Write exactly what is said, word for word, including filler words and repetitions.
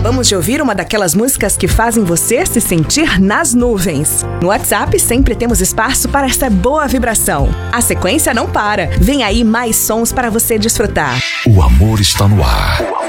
Acabamos de ouvir uma daquelas músicas que fazem você se sentir nas nuvens. No WhatsApp sempre temos espaço para essa boa vibração. A sequência não para. Vem aí mais sons para você desfrutar. O amor está no ar.